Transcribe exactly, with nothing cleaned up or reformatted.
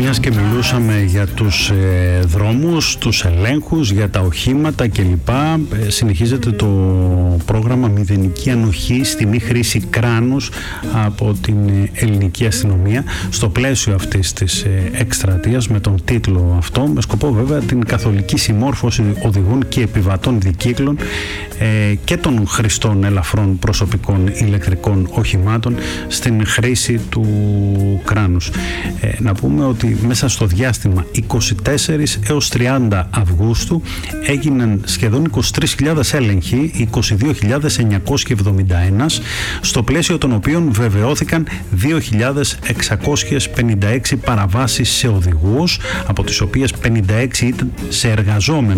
μιας και μιλούσαμε για τους ε, δρόμους, τους ελέγχους, για τα οχήματα κλπ. Ε, συνεχίζεται το πρόγραμμα Μηδενική Ανοχή στη μη χρήση κράνους από την ελληνική αστυνομία, στο πλαίσιο αυτής της ε, εκστρατείας, με τον τίτλο αυτό, με σκοπό βέβαια την καθολική συμμόρφωση οδηγών και επιβατών δικύκλων ε, και των χρηστών ελαφρών προσωπικών ηλεκτρικών οχημάτων στην χρήση του κράνους. Ε, να πούμε ότι μέσα στο διάστημα είκοσι τέσσερις έως τριάντα Αυγούστου έγιναν σχεδόν είκοσι τρεις χιλιάδες έλεγχοι, είκοσι δύο χιλιάδες εννιακόσιοι εβδομήντα ένα, στο πλαίσιο των οποίων βεβαιώθηκαν δύο χιλιάδες εξακόσιες πενήντα έξι παραβάσεις σε οδηγούς, από τις οποίες πενήντα έξι ήταν σε εργαζόμενους